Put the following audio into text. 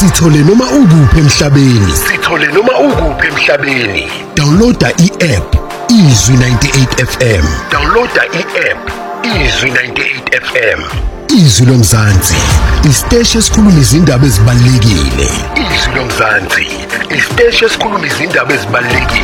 Sithole noma ukuphi emhlabeni. Downloada i-app Izwi 98 FM. Izwi lomzansi, isiteshi esikhuluma izindaba ezibalulekile.